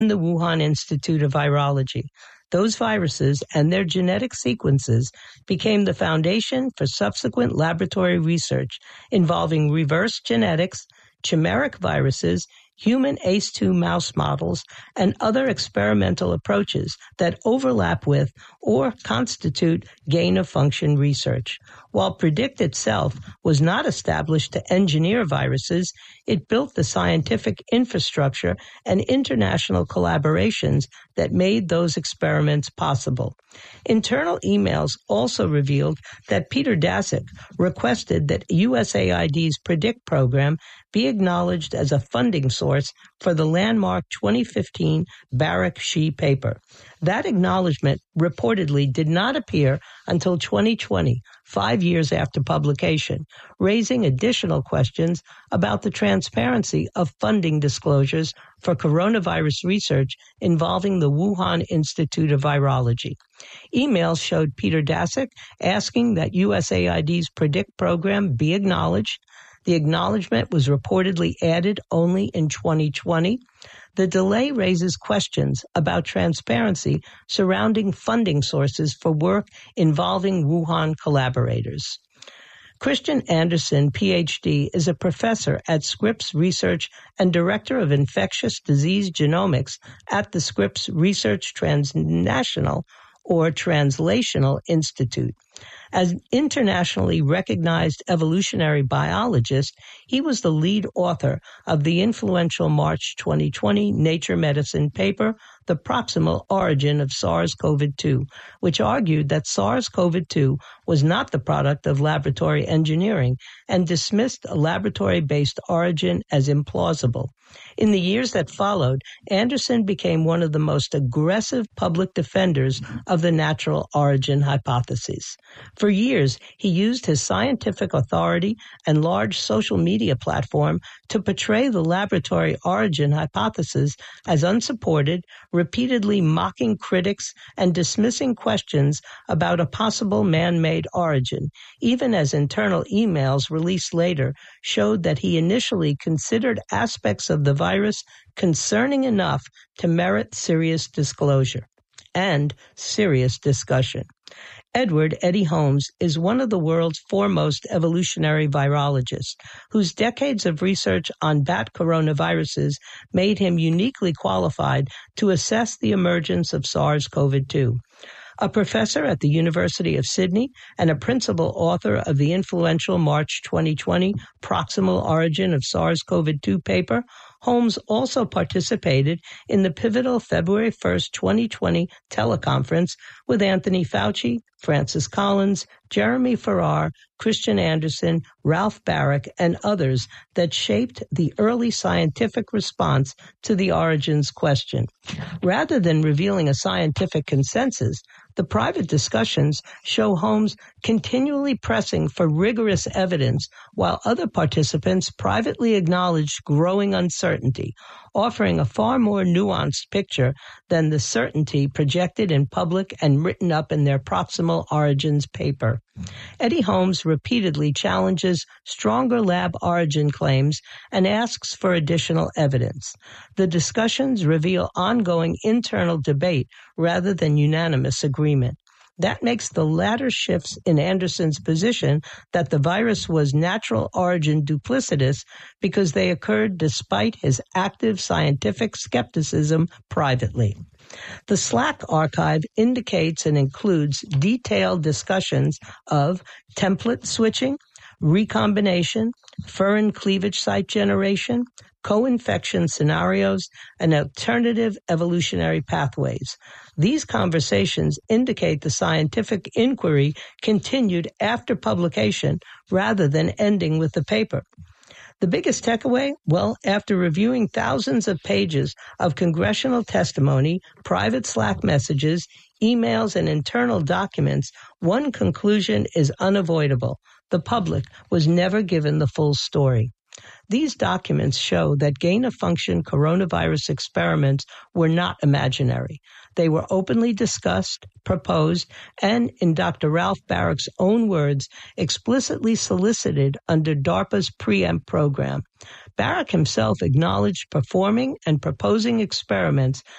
the Wuhan Institute of Virology. Those viruses and their genetic sequences became the foundation for subsequent laboratory research involving reverse genetics, chimeric viruses, human ACE2 mouse models, and other experimental approaches that overlap with or constitute gain-of-function research. While PREDICT itself was not established to engineer viruses, it built the scientific infrastructure and international collaborations that made those experiments possible. Internal emails also revealed that Peter Daszak requested that USAID's PREDICT program be acknowledged as a funding source for the landmark 2015 Barak-Shih paper. That acknowledgement reportedly did not appear until 2020, 5 years after publication, raising additional questions about the transparency of funding disclosures for coronavirus research involving the Wuhan Institute of Virology. Emails showed Peter Daszak asking that USAID's PREDICT program be acknowledged. The acknowledgement was reportedly added only in 2020. The delay raises questions about transparency surrounding funding sources for work involving Wuhan collaborators. Christian Andersen, Ph.D., is a professor at Scripps Research and Director of Infectious Disease Genomics at the Scripps Research Transnational or Translational Institute. As an internationally recognized evolutionary biologist, he was the lead author of the influential March 2020 Nature Medicine paper, The Proximal Origin of SARS-CoV-2, which argued that SARS-CoV-2 was not the product of laboratory engineering and dismissed a laboratory-based origin as implausible. In the years that followed, Andersen became one of the most aggressive public defenders of the natural origin hypotheses. For years, he used his scientific authority and large social media platform to portray the laboratory origin hypothesis as unsupported, repeatedly mocking critics and dismissing questions about a possible man-made origin, even as internal emails released later showed that he initially considered aspects of the virus concerning enough to merit serious disclosure and serious discussion. Edward Eddie Holmes is one of the world's foremost evolutionary virologists, whose decades of research on bat coronaviruses made him uniquely qualified to assess the emergence of SARS-CoV-2. A professor at the University of Sydney and a principal author of the influential March 2020 Proximal Origin of SARS-CoV-2 paper, Holmes also participated in the pivotal February 1, 2020 teleconference with Anthony Fauci, Francis Collins, Jeremy Farrar, Christian Andersen, Ralph Baric, and others that shaped the early scientific response to the origins question. Rather than revealing a scientific consensus, the private discussions show Holmes continually pressing for rigorous evidence while other participants privately acknowledged growing uncertainty, offering a far more nuanced picture than the certainty projected in public and written up in their Proximal Origins paper. Eddie Holmes repeatedly challenges stronger lab origin claims and asks for additional evidence. The discussions reveal ongoing internal debate rather than unanimous agreement. That makes the latter shifts in Andersen's position that the virus was natural origin duplicitous because they occurred despite his active scientific skepticism privately. The Slack archive indicates and includes detailed discussions of template switching, recombination, furin cleavage site generation, co-infection scenarios, and alternative evolutionary pathways. These conversations indicate the scientific inquiry continued after publication rather than ending with the paper. The biggest takeaway? Well, after reviewing thousands of pages of congressional testimony, private Slack messages, emails, and internal documents, one conclusion is unavoidable. The public was never given the full story. These documents show that gain-of-function coronavirus experiments were not imaginary. They were openly discussed, proposed, and, in Dr. Ralph Barrick's own words, explicitly solicited under DARPA's PREEMPT program. Barrick himself acknowledged performing and proposing experiments